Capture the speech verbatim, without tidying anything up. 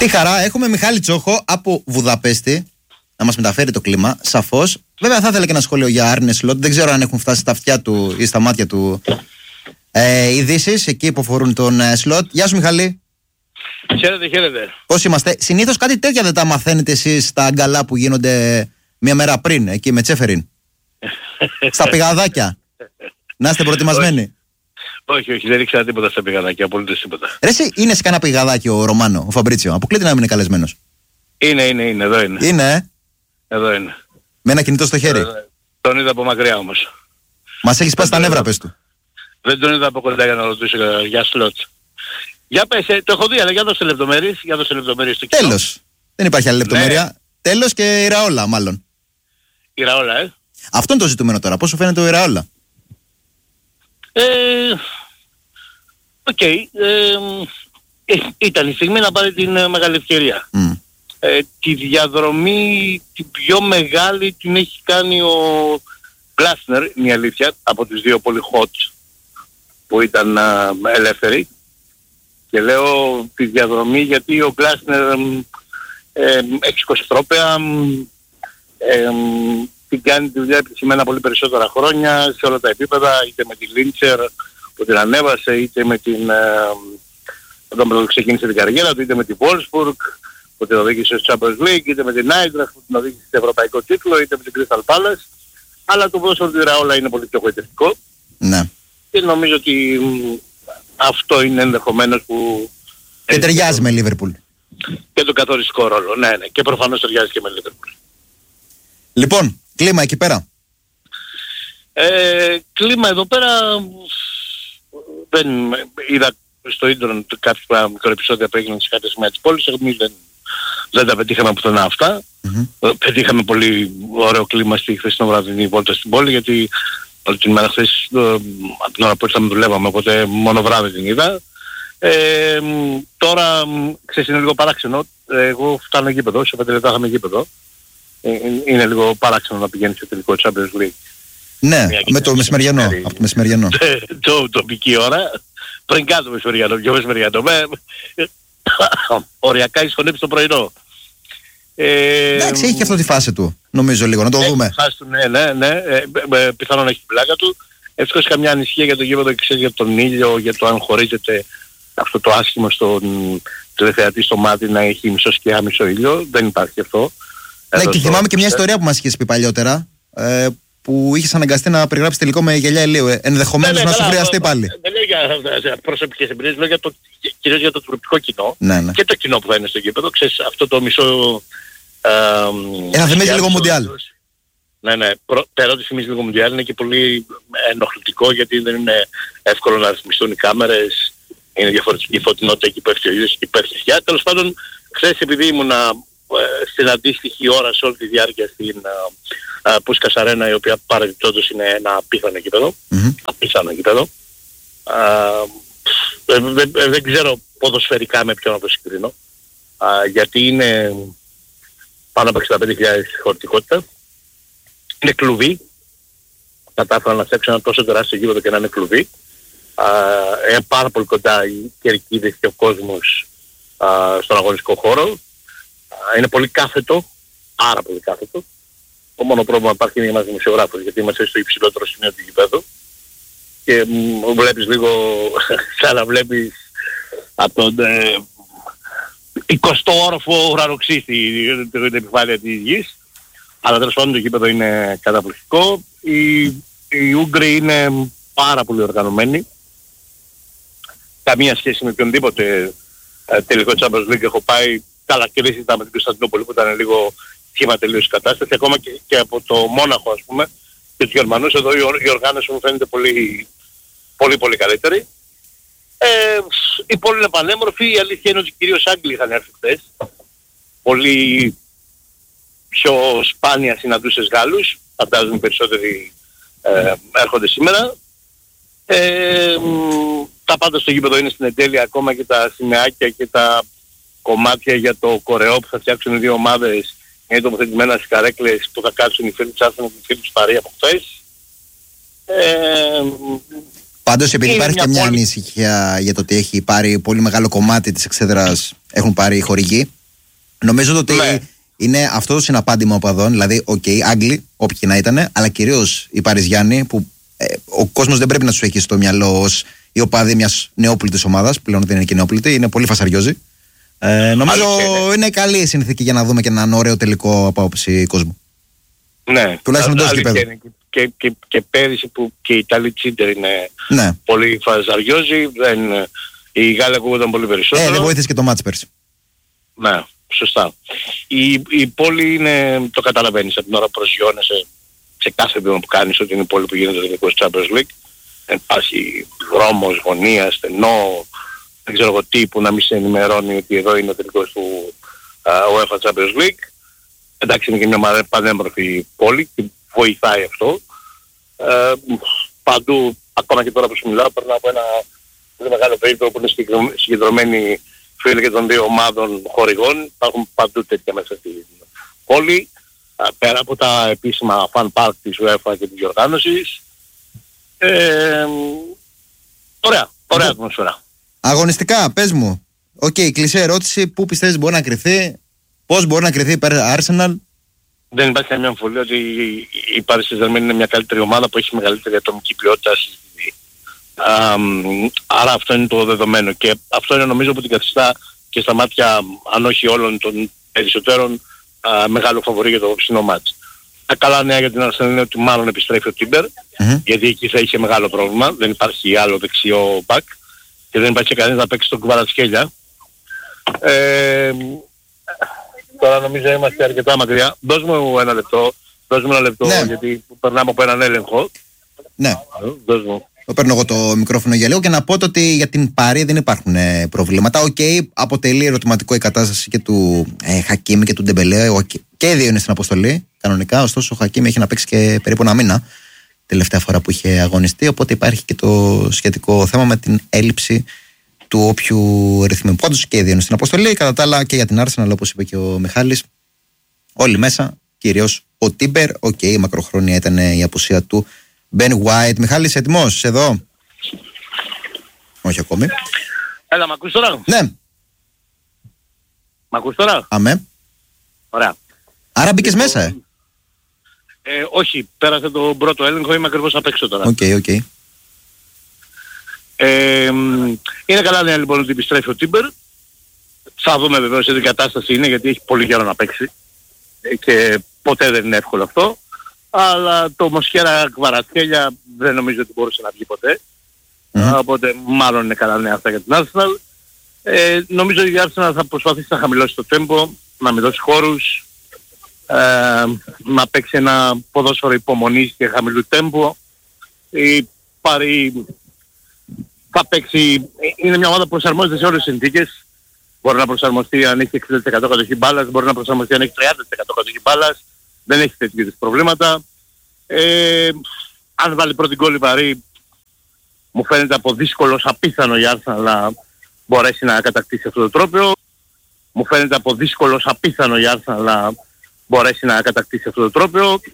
Τι χαρά, έχουμε Μιχάλη Τσόχο από Βουδαπέστη να μας μεταφέρει το κλίμα, σαφώς. Βέβαια θα ήθελα και ένα σχόλιο για Άρνε Σλότ. Δεν ξέρω αν έχουν φτάσει στα αυτιά του ή στα μάτια του ε, ειδήσεις εκεί που αφορούν τον ε, Σλότ. Γεια σου Μιχάλη. Χαίρετε, χαίρετε. Πώς είμαστε? Συνήθως κάτι τέτοια δεν τα μαθαίνετε εσείς στα αγκαλά που γίνονται μια μέρα πριν, εκεί με Τσέφεριν? Στα πηγαδάκια. Να είστε προετοιμασμένοι. Όχι, όχι, δεν ήξερα τίποτα στα πηγαδάκια, απολύτως τίποτα. Ρε εσύ, είναι σε κανένα πηγαδάκι ο Ρωμάνο, ο Φαμπρίτσιο? Αποκλείται να μην είναι καλεσμένος. Είναι, είναι, είναι, εδώ είναι. Είναι, ε? Εδώ είναι. Με ένα κινητό στο χέρι. Ε, τον είδα από μακριά όμως. Μας έχει σπάσει τα νεύρα, πες του. Δεν τον είδα από κοντά για να ρωτήσω για Σλότ. Για πες, ε, το έχω δει, αλλά για δώσε λεπτομέρειες, για δώσε λεπτομέρειες στο κοινό. Τέλος. Δεν υπάρχει άλλη λεπτομέρεια. Ναι. Τέλος και η Ραόλα, μάλλον. Η Ραόλα, ε. Αυτό είναι το ζητούμενο τώρα. Πώς σου φαίνεται ο Ραόλα? Ε, Οκ. Okay, ε, ε, ήταν η στιγμή να πάρει την ε, μεγάλη ευκαιρία. Mm. Ε, τη διαδρομή την πιο μεγάλη την έχει κάνει ο Γκλάσνερ, είναι η αλήθεια, από τους δύο πολύ hot που ήταν α, ελεύθεροι. Και λέω τη διαδρομή γιατί ο Γκλάσνερ ε, έχει σηκώσει τρόπαια, ε, την κάνει τη δουλειά επιτυχημένα πολύ περισσότερα χρόνια σε όλα τα επίπεδα, είτε με τη Λίντσερ που την ανέβασε, είτε με την ε, όταν ξεκίνησε την καριέρα του, είτε με τη Wolfsburg που την οδήγησε στο Champions League, είτε με την Eintracht που την οδήγησε σε ευρωπαϊκό τίτλο, είτε με την Crystal Palace. Αλλά το ποδόσφαιρο του Ραόλα είναι πολύ πιο γοητευτικό. Ναι. Και νομίζω ότι μ, αυτό είναι ενδεχομένως που... Και ταιριάζει το... με Liverpool. Και το καθοριστικό ρόλο, ναι, ναι. Και προφανώς ταιριάζει και με Liverpool. Λοιπόν, κλίμα εκεί πέρα. Ε, κλίμα εδώ πέρα... Δεν είδα στο ίντερνετ κάποια μικρό επεισόδια που έγιναν σε κάποια σημεία της πόλης. Εμείς δεν, δεν τα πετύχαμε πουθενά αυτά. Mm-hmm. Πετύχαμε πολύ ωραίο κλίμα στη χθεσινό βραδινή βόλτα στην πόλη, γιατί όλη την ημέρα χθες από την ώρα που ήρθαμε δουλεύαμε, οπότε μόνο βράδυ την είδα. Ε, τώρα ξέρεις, είναι λίγο παράξενο. Εγώ φτάνω γήπεδο, σε πέντε λεπτά είχαμε γήπεδο. Ε, είναι λίγο παράξενο να πηγαίνεις σε τελικό Champions League. Ναι, με το μεσημεριανό, από το μεσημεριανό. Το τοπική ώρα, πριν κάτω μεσημεριανό, πιο μεσημεριανό. Με, οριακά έχει χωνέψει το πρωινό. Ε, Εντάξει, έχει και αυτό τη φάση του, νομίζω λίγο, να το δούμε. Φάση του, ναι, ναι, ναι, ε, πιθανόν να έχει την πλάκα του. Ευτυχώς καμιά ανησυχία για το γήπεδο και ξέρεις για τον ήλιο, για το αν χωρίζεται αυτό το άσχημο στον τηλεθεατή στο μάτι να έχει μισό σκιά, μισό ήλιο. Δεν υπάρχει αυτό. Ναι, και θυμάμαι και μια ιστορία που μας είχες πει παλιότερα, ε, που είχες αναγκαστεί να περιγράψεις τελικό με γυαλιά ηλίου. Ε, ενδεχομένως ναι, ναι, να σου χρειαστεί πάλι. Δεν λέω για προσωπικές εμπειρίες, λέω για το, κυρίως για το τουρκικό κοινό. Ναι, ναι. Και το κοινό που θα είναι στο γήπεδο. Ξέρεις, αυτό το μισό... Ε, να θυμίζει λίγο Μουντιάλ. Ναι, ναι. Πέρα ότι θυμίζει λίγο Μουντιάλ είναι και πολύ ενοχλητικό, γιατί δεν είναι εύκολο να ρυθμιστούν οι κάμερες. Είναι διαφορετική η φωτεινότητα εκεί που πέφτει ο ήλιος και πέφτει η σκιά. Τέλος πάντων, χθες επειδή ήμουνα στην αντίστοιχη ώρα σε όλη τη διάρκεια στην uh, Πούσκας Αρένα, η οποία παρεμπιπτόντως είναι ένα απίθανο γήπεδο. Mm-hmm. Απίθανο γήπεδο. Uh, δεν δε, δε, δε ξέρω ποδοσφαιρικά με ποιον να το συγκρίνω. Uh, γιατί είναι πάνω από εξήντα πέντε χιλιάδες χωρητικότητα. Είναι κλουβί. Κατάφερα να φτιάξω ένα τόσο τεράστιο γήπεδο και να είναι κλουβί. Uh, είναι πάρα πολύ κοντά οι κερκίδες και ο κόσμος uh, στον αγωνιστικό χώρο. Είναι πολύ κάθετο, πάρα πολύ κάθετο. Το μόνο πρόβλημα υπάρχει είναι για μας δημοσιογράφους, γιατί είμαστε στο υψηλότερο σημείο του γηπέδου και μ, βλέπεις λίγο σαν να βλέπεις από τον ε, εικοστό όροφο ουρανοξύστη την επιφάνεια της γης. Αλλά τέλος πάντων το γήπεδο είναι καταπληκτικό. Οι, οι Ούγγροι είναι πάρα πολύ οργανωμένοι. Καμία σχέση με οποιονδήποτε ε, τελικό Champions League έχω πάει. Καλά, και δεν συζητάμε με την Κωνσταντινούπολη που ήταν λίγο σχήμα τελείως η κατάσταση. Ακόμα και, και από το Μόναχο, ας πούμε, και τους Γερμανούς, εδώ η, η οργάνωση μου φαίνεται πολύ, πολύ, πολύ καλύτερη. Ε, η πόλη είναι πανέμορφη. Η αλήθεια είναι ότι κυρίως Άγγλοι είχαν έρθει χθες. Πολύ πιο σπάνια συναντούσες Γάλλους. Φαντάζομαι περισσότεροι ε, έρχονται σήμερα. Ε, τα πάντα στο γήπεδο είναι στην εντέλεια, ακόμα και τα σημαίακια και τα κομμάτια για το κορεό που θα φτιάξουν οι δύο ομάδες. Είναι τοποθετημένα στις καρέκλες που θα κάτσουν οι φίλοι της Άρσεναλ και οι φίλοι της Παρί από χθες. Ε, Πάντως επειδή υπάρχει μια και μια πόλη... ανησυχία για το ότι έχει πάρει πολύ μεγάλο κομμάτι της εξέδρας έχουν πάρει οι χορηγοί. Νομίζω ότι ναι. είναι αυτό το συναπάντημα οπαδών, δηλαδή, οκ, okay, Άγγλοι, όποιοι και να ήταν, αλλά κυρίως οι Παριζιάνοι, που ε, ο κόσμος δεν πρέπει να τους έχει στο μυαλό ως οι οπαδοί μιας νεόπλητης ομάδας, πλέον δεν είναι και νεόπλητη, είναι πολύ φασαριόζοι. Ε, νομίζω είναι. είναι καλή η συνθήκη για να δούμε και έναν ωραίο τελικό από άποψη κόσμου. Ναι, τουλάχιστον εντός γηπέδου. Και, και, και πέρυσι που και οι Ιταλοί τσίντερ είναι ναι. πολύ φασαριόζοι, δεν, οι Γάλλοι ακούγονταν πολύ περισσότερο. Ε, δεν βοήθησε και το μάτς πέρσι. Ναι, σωστά. Η, η πόλη είναι, το καταλαβαίνεις από την ώρα που προσγειώνεσαι σε κάθε βήμα που κάνεις ότι είναι η πόλη που γίνεται το τελικό Champions League. Δεν υπάρχει δρόμος, γωνία, στενό, δεν ξέρω εγώ τι που να μην σε ενημερώνει ότι εδώ είναι ο τελικός του uh, UEFA Champions League. Εντάξει, είναι και μια πανέμορφη πόλη και βοηθάει αυτό. Ε, παντού, ακόμα και τώρα που σου μιλάω, περνάω από ένα πολύ μεγάλο περίπτωμα που είναι συγκεντρωμένοι φίλοι και των δύο ομάδων χορηγών. Υπάρχουν παντού τέτοια μέσα στην πόλη. Ε, πέρα από τα επίσημα fan park της UEFA και της διοργάνωσης. Ε, ωραία, ωραία ατμόσφαιρα. Αγωνιστικά, πες μου. Οκ, okay, κλεισέ ερώτηση. Πού πιστεύεις μπορεί να κρυθεί, πώς μπορεί να κρυθεί υπέρ Arsenal? Δεν υπάρχει καμία αμφιβολία ότι η Paris Saint-Germain είναι μια καλύτερη ομάδα που έχει μεγαλύτερη ατομική ποιότητα. Α, άρα αυτό είναι το δεδομένο και αυτό είναι νομίζω που την καθιστά και στα μάτια, αν όχι όλων των περισσότερων, α, μεγάλο φαβορί για το ψινό μάτς. Τα καλά νέα για την Arsenal είναι ότι μάλλον επιστρέφει ο Τίμπερ, mm-hmm. γιατί εκεί θα είχε μεγάλο πρόβλημα. Δεν υπάρχει άλλο δεξιό back και δεν υπάρχει κανείς να παίξει τον Κβαρατσχέλια. Ε, Τώρα νομίζω είμαστε αρκετά μακριά. Δώσ' μου ένα λεπτό. Δώσ' μου ένα λεπτό ναι. γιατί περνάμε από έναν έλεγχο. Ναι. Δώσ' μου. Το παίρνω εγώ το μικρόφωνο για λίγο και να πω ότι για την Πάρη δεν υπάρχουν ε, προβλήματα. Οκ, okay, αποτελεί ερωτηματικό η κατάσταση και του ε, Χακίμ και του Ντεμπελέ. Okay. Και οι δύο είναι στην αποστολή κανονικά. Ωστόσο, ο Χακίμ έχει να παίξει και περίπου ένα μήνα τελευταία φορά που είχε αγωνιστεί. Οπότε υπάρχει και το σχετικό θέμα με την έλλειψη του όποιου ρυθμού. Πάντως και οι δύο είναι στην αποστολή. Κατά τα άλλα και για την Arsenal, όπως είπε και ο Μιχάλης, όλοι μέσα. Κυρίως ο Τίμπερ. Οκ, okay, μακροχρόνια ήταν η απουσία του Ben White. Μιχάλης, έτοιμος, είσαι εδώ? Όχι ακόμη. Έλα, μ' ακούς τώρα? Ναι. Μ' ακούς τώρα? Αμέ. Ωραία. Άρα μπήκες μέσα, ε. ε. Όχι, πέρασε τον πρώτο έλεγχο, είμαι ακριβώς απ' έξω τώρα. Οκ, okay, οκ. Okay. Ε, είναι καλά νέα λοιπόν ότι επιστρέφει ο Τίμπερ. Θα δούμε βεβαίως σε τι κατάσταση είναι, γιατί έχει πολύ καιρό να παίξει και ποτέ δεν είναι εύκολο αυτό. Αλλά το Μοσχέρα Κβαρατσχέλια δεν νομίζω ότι μπορούσε να βγει ποτέ. Mm-hmm. Οπότε μάλλον είναι καλά νέα αυτά για την Arsenal. Ε, νομίζω ότι η Arsenal θα προσπαθήσει να χαμηλώσει το tempo, να μην δώσει χώρους, ε, να παίξει ένα ποδόσφαιρο υπομονής και χαμηλού tempo. Η Πάρη θα παίξει, είναι μια ομάδα που προσαρμόζεται σε όλες τις συνθήκες. Μπορεί να προσαρμοστεί αν έχει εξήντα τοις εκατό κατοχή μπάλας, μπορεί να προσαρμοστεί αν έχει τριάντα τοις εκατό κατοχή μπάλας. Δεν έχει τέτοιες προβλήματα. Ε, αν βάλει πρώτη γκολ η Παρί, μου φαίνεται από δύσκολο απίθανο η Arsenal να μπορέσει να κατακτήσει αυτό το τρόπαιο. Μου φαίνεται από δύσκολο απίθανο η Arsenal να μπορέσει να κατακτήσει αυτό το τρόπαιο.